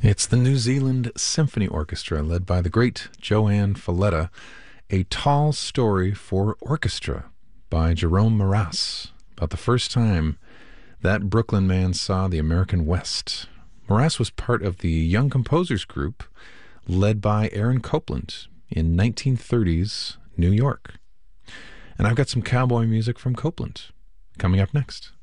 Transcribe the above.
It's the New Zealand Symphony Orchestra, led by the great Joanne Falletta, A Tall Story for Orchestra by Jerome Morass, about the first time that Brooklyn man saw the American West. Morass was part of the Young Composers Group, led by Aaron Copland in 1930s New York. And I've got some cowboy music from Copland coming up next.